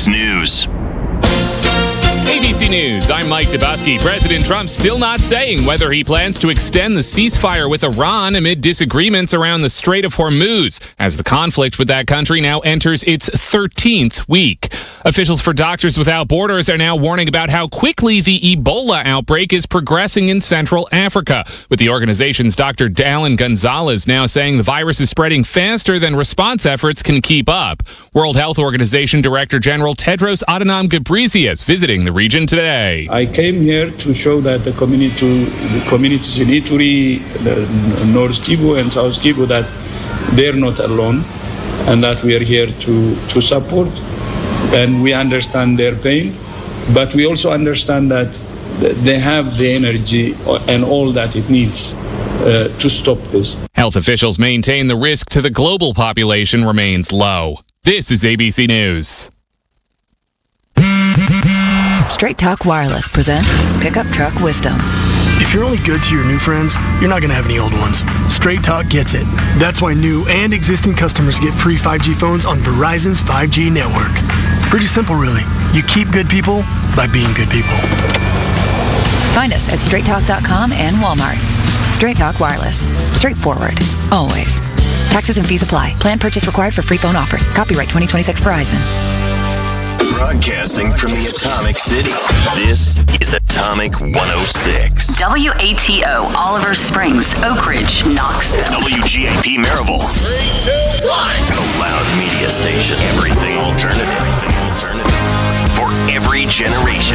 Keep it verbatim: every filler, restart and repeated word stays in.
Fox News. A B C News, I'm Mike Dubusky. President Trump still not saying whether he plans to extend the ceasefire with Iran amid disagreements around the Strait of Hormuz, as the conflict with that country now enters its thirteenth week. Officials for Doctors Without Borders are now warning about how quickly the Ebola outbreak is progressing in Central Africa, with the organization's Doctor Dallin Gonzalez now saying the virus is spreading faster than response efforts can keep up. World Health Organization Director General Tedros Adhanom Ghebreyesus visiting the region today. I came here to show that the community, the communities in Ituri, the North Kivu and South Kivu, that they're not alone, and that we are here to, to support. And we understand their pain, but we also understand that they have the energy and all that it needs uh, to stop this. Health officials maintain the risk to the global population remains low. This is A B C News. Straight Talk Wireless presents Pickup Truck Wisdom. If you're only good to your new friends, you're not going to have any old ones. Straight Talk gets it. That's why new and existing customers get free five G phones on Verizon's five G network. Pretty simple, really. You keep good people by being good people. Find us at straight talk dot com and Walmart. Straight Talk Wireless. Straightforward. Always. Taxes and fees apply. Plan purchase required for free phone offers. Copyright twenty twenty-six Verizon. Broadcasting from the Atomic City, this is Atomic one oh six. W A T O, Oliver Springs, Oak Ridge, Knoxville. W G A P Maryville. Three, two, one. The loud media station. Everything alternative. Everything alternative. For every generation.